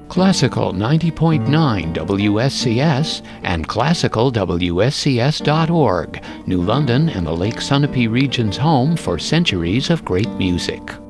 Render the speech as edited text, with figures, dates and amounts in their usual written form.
Classical 90.9 WSCS and classicalwscs.org, New London and the Lake Sunapee region's home for centuries of great music.